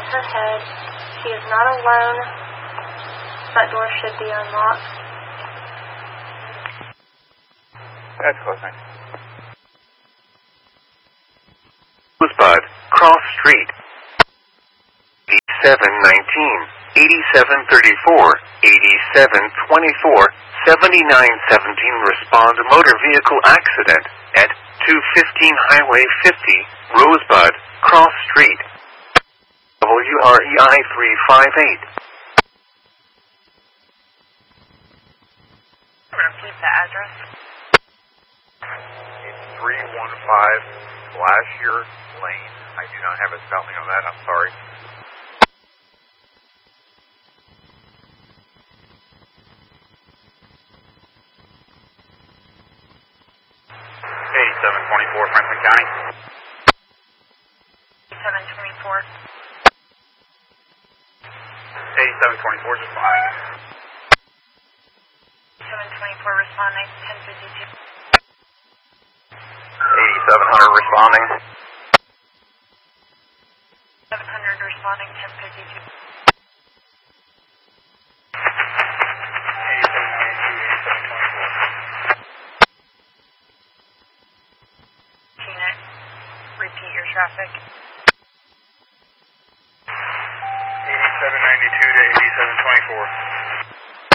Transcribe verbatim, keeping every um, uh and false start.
on her head. She is not alone. Front door should be unlocked. That's close, thanks. Rosebud, Cross Street. eighty-seven nineteen, eighty-seven thirty-four, eighty-seven twenty-four, seventy-nine seventeen. Respond to motor vehicle accident at two fifteen Highway fifty, Rosebud, Cross Street. W R E I three five eight. Repeat the address. It's three one five Glacier Lane. I do not have a spelling on that, I'm sorry. eighty-seven twenty-four Franklin County. seven twenty-four. eighty-seven twenty-four is responding. seven twenty-four responding. ten fifty-two. eighty-seven hundred responding. seven hundred responding. ten fifty-two. eighty-seven ninety-two, eighty-seven twenty-four. Phoenix. Repeat your traffic.